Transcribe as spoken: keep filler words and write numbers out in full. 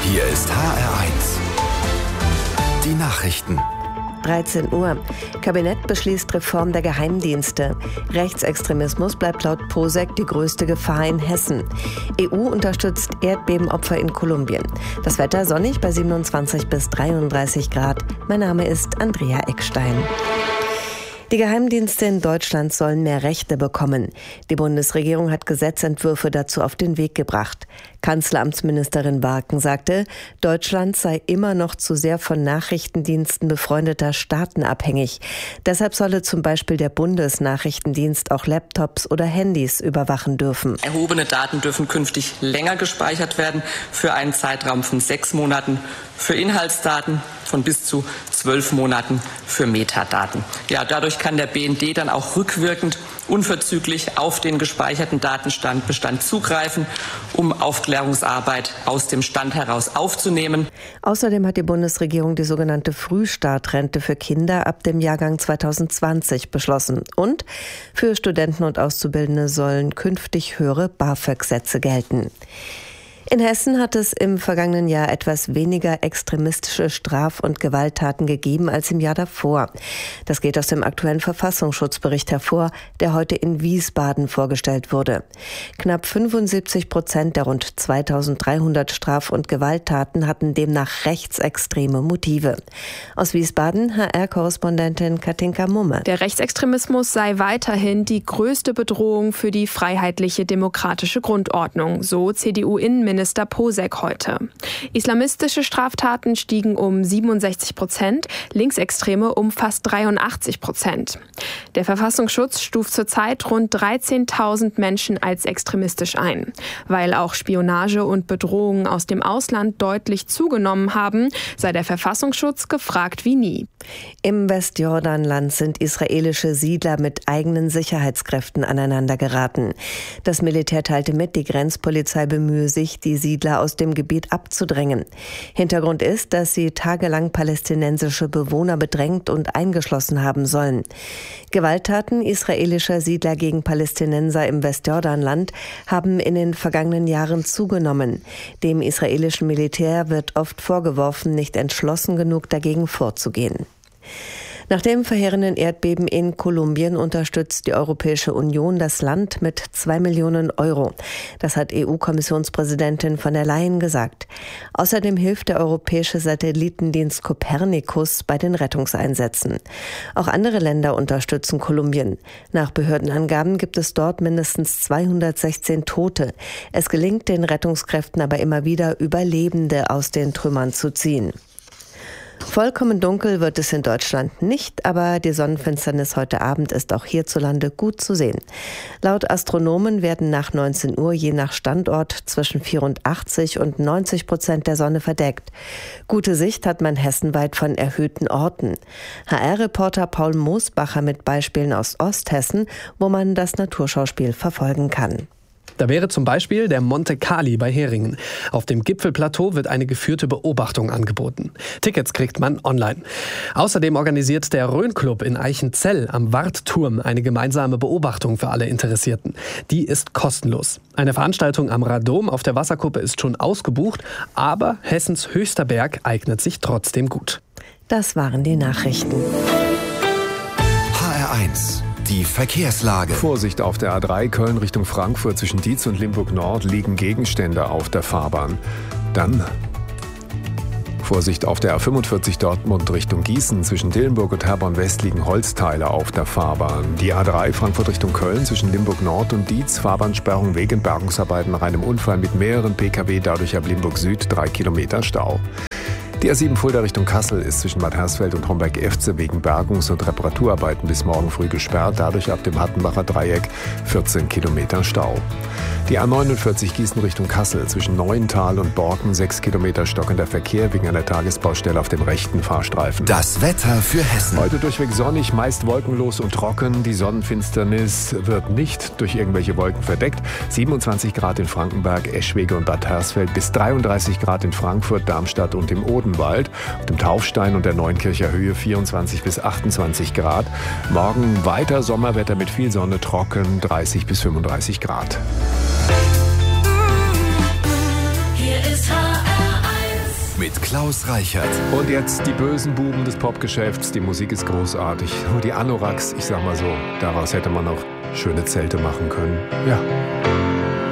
Hier ist H R eins. Die Nachrichten. dreizehn Uhr. Kabinett beschließt Reform der Geheimdienste. Rechtsextremismus bleibt laut Posek die größte Gefahr in Hessen. E U unterstützt Erdbebenopfer in Kolumbien. Das Wetter sonnig bei siebenundzwanzig bis dreiunddreißig Grad. Mein Name ist Andrea Eckstein. Die Geheimdienste in Deutschland sollen mehr Rechte bekommen. Die Bundesregierung hat Gesetzentwürfe dazu auf den Weg gebracht. Kanzleramtsministerin Barken sagte, Deutschland sei immer noch zu sehr von Nachrichtendiensten befreundeter Staaten abhängig. Deshalb solle zum Beispiel der Bundesnachrichtendienst auch Laptops oder Handys überwachen dürfen. Erhobene Daten dürfen künftig länger gespeichert werden, für einen Zeitraum von sechs Monaten für Inhaltsdaten, von bis zu zwölf Monaten für Metadaten. Ja, dadurch kann der B N D dann auch rückwirkend unverzüglich auf den gespeicherten Datenbestand zugreifen, um Aufklärungsarbeit aus dem Stand heraus aufzunehmen. Außerdem hat die Bundesregierung die sogenannte Frühstartrente für Kinder ab dem Jahrgang zweitausendzwanzig beschlossen. Und für Studenten und Auszubildende sollen künftig höhere BAföG-Sätze gelten. In Hessen hat es im vergangenen Jahr etwas weniger extremistische Straf- und Gewalttaten gegeben als im Jahr davor. Das geht aus dem aktuellen Verfassungsschutzbericht hervor, der heute in Wiesbaden vorgestellt wurde. Knapp fünfundsiebzig Prozent der rund zweitausenddreihundert Straf- und Gewalttaten hatten demnach rechtsextreme Motive. Aus Wiesbaden H R-Korrespondentin Katinka Mumme. Der Rechtsextremismus sei weiterhin die größte Bedrohung für die freiheitliche demokratische Grundordnung, so C D U-Innenminister Minister Posek heute. Islamistische Straftaten stiegen um siebenundsechzig Prozent, Linksextreme um fast dreiundachtzig Prozent. Der Verfassungsschutz stuft zurzeit rund dreizehntausend Menschen als extremistisch ein. Weil auch Spionage und Bedrohungen aus dem Ausland deutlich zugenommen haben, sei der Verfassungsschutz gefragt wie nie. Im Westjordanland sind israelische Siedler mit eigenen Sicherheitskräften aneinander geraten. Das Militär teilte mit, die Grenzpolizei bemühe sich, die Siedler aus dem Gebiet abzudrängen. Hintergrund ist, dass sie tagelang palästinensische Bewohner bedrängt und eingeschlossen haben sollen. Gewalttaten israelischer Siedler gegen Palästinenser im Westjordanland haben in den vergangenen Jahren zugenommen. Dem israelischen Militär wird oft vorgeworfen, nicht entschlossen genug dagegen vorzugehen. Nach dem verheerenden Erdbeben in Kolumbien unterstützt die Europäische Union das Land mit zwei Millionen Euro. Das hat E U-Kommissionspräsidentin von der Leyen gesagt. Außerdem hilft der europäische Satellitendienst Copernicus bei den Rettungseinsätzen. Auch andere Länder unterstützen Kolumbien. Nach Behördenangaben gibt es dort mindestens zweihundertsechzehn Tote. Es gelingt den Rettungskräften aber immer wieder, Überlebende aus den Trümmern zu ziehen. Vollkommen dunkel wird es in Deutschland nicht, aber die Sonnenfinsternis heute Abend ist auch hierzulande gut zu sehen. Laut Astronomen werden nach neunzehn Uhr je nach Standort zwischen vierundachtzig und neunzig Prozent der Sonne verdeckt. Gute Sicht hat man hessenweit von erhöhten Orten. H R-Reporter Paul Moosbacher mit Beispielen aus Osthessen, wo man das Naturschauspiel verfolgen kann. Da wäre zum Beispiel der Monte Cali bei Heringen. Auf dem Gipfelplateau wird eine geführte Beobachtung angeboten. Tickets kriegt man online. Außerdem organisiert der Rhön-Club in Eichenzell am Wartturm eine gemeinsame Beobachtung für alle Interessierten. Die ist kostenlos. Eine Veranstaltung am Radom auf der Wasserkuppe ist schon ausgebucht, aber Hessens höchster Berg eignet sich trotzdem gut. Das waren die Nachrichten. H R eins. Die Verkehrslage. Vorsicht auf der A drei Köln Richtung Frankfurt zwischen Dietz und Limburg Nord liegen Gegenstände auf der Fahrbahn. Dann Vorsicht auf der A fünfundvierzig Dortmund Richtung Gießen zwischen Dillenburg und Herborn West liegen Holzteile auf der Fahrbahn. Die A drei Frankfurt Richtung Köln zwischen Limburg Nord und Dietz Fahrbahnsperrung wegen Bergungsarbeiten nach einem Unfall mit mehreren Pkw, dadurch ab Limburg Süd drei Kilometer Stau. Die A sieben Fulda Richtung Kassel ist zwischen Bad Hersfeld und Homberg-Efze wegen Bergungs- und Reparaturarbeiten bis morgen früh gesperrt, dadurch ab dem Hattenbacher Dreieck vierzehn Kilometer Stau. Die A neunundvierzig Gießen Richtung Kassel zwischen Neuental und Borken sechs Kilometer stockender Verkehr wegen einer Tagesbaustelle auf dem rechten Fahrstreifen. Das Wetter für Hessen. Heute durchweg sonnig, meist wolkenlos und trocken. Die Sonnenfinsternis wird nicht durch irgendwelche Wolken verdeckt. siebenundzwanzig Grad in Frankenberg, Eschwege und Bad Hersfeld bis dreiunddreißig Grad in Frankfurt, Darmstadt und im Odenwald. Auf dem Taufstein und der Neunkircher Höhe vierundzwanzig bis achtundzwanzig Grad. Morgen weiter Sommerwetter mit viel Sonne, trocken dreißig bis fünfunddreißig Grad. Hier ist H R eins. mit Klaus Reichert. Und jetzt die bösen Buben des Popgeschäfts. Die Musik ist großartig. Nur die Anoraks, ich sag mal so, daraus hätte man auch schöne Zelte machen können. Ja.